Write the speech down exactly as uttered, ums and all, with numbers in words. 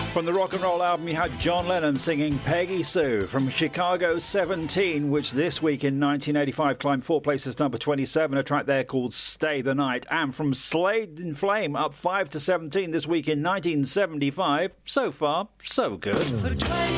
From the rock and roll album, you had John Lennon singing Peggy Sue. From Chicago seventeen, which this week in nineteen eighty-five climbed four places to number twenty-seven, a track there called Stay the Night. And from Slade in Flame, up five to seventeen this week in nineteen seventy-five. So far, so good.